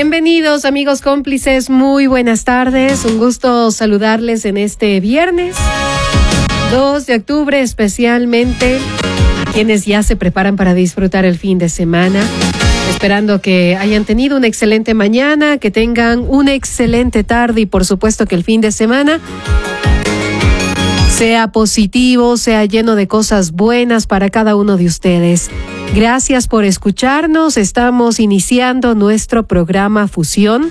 Bienvenidos amigos cómplices, muy buenas tardes, un gusto saludarles en este viernes 2 de octubre, especialmente a quienes ya se preparan para disfrutar el fin de semana, esperando que hayan tenido una excelente mañana, que tengan una excelente tarde y por supuesto que el fin de semana sea positivo, sea lleno de cosas buenas para cada uno de ustedes. Gracias por escucharnos. Estamos iniciando nuestro programa Fusión.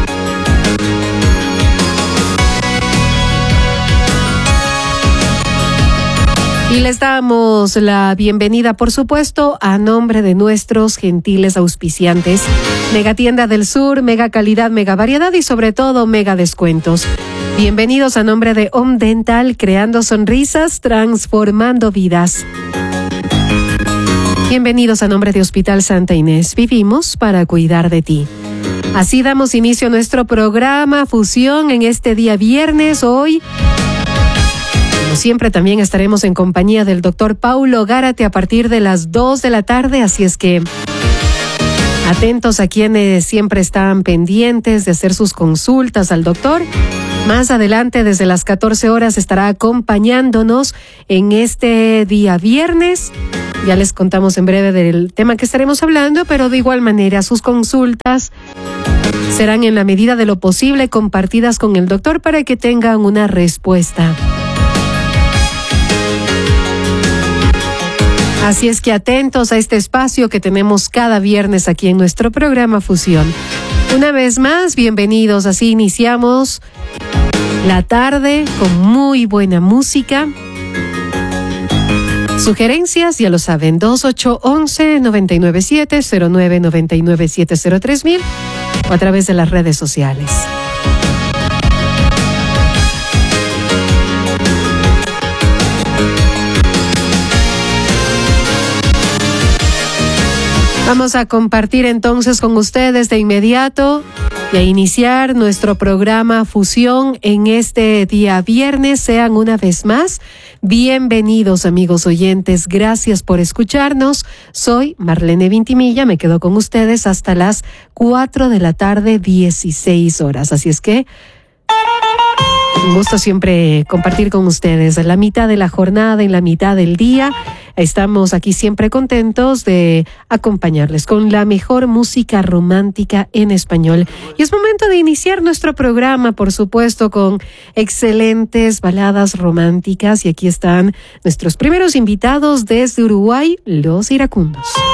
Y les damos la bienvenida, por supuesto, a nombre de nuestros gentiles auspiciantes. Mega Tienda del Sur, mega calidad, mega variedad y sobre todo mega descuentos. Bienvenidos a nombre de Home Dental, creando sonrisas, transformando vidas. Bienvenidos a nombre de Hospital Santa Inés. Vivimos para cuidar de ti. Así damos inicio a nuestro programa Fusión en este día viernes. Hoy, como siempre, también estaremos en compañía del doctor Paulo Gárate a partir de las 2 de la tarde. Así es que atentos a quienes siempre están pendientes de hacer sus consultas al doctor. Más adelante, desde las 14 horas, estará acompañándonos en este día viernes. Ya les contamos en breve del tema que estaremos hablando, pero de igual manera sus consultas serán en la medida de lo posible compartidas con el doctor para que tengan una respuesta. Así es que atentos a este espacio que tenemos cada viernes aquí en nuestro programa Fusión. Una vez más, bienvenidos. Así iniciamos la tarde con muy buena música. Sugerencias, ya lo saben, 2811-997, 0999-703,000 o a través de las redes sociales. Vamos a compartir entonces con ustedes de inmediato y a iniciar nuestro programa Fusión en este día viernes. Sean una vez más bienvenidos, amigos oyentes. Gracias por escucharnos. Soy Marlene Vintimilla. Me quedo con ustedes hasta las 4 de la tarde, 16 horas. Así es que un gusto siempre compartir con ustedes en la mitad de la jornada, en la mitad del día. Estamos aquí siempre contentos de acompañarles con la mejor música romántica en español. Y es momento de iniciar nuestro programa, por supuesto, con excelentes baladas románticas. Y aquí están nuestros primeros invitados desde Uruguay, Los Iracundos.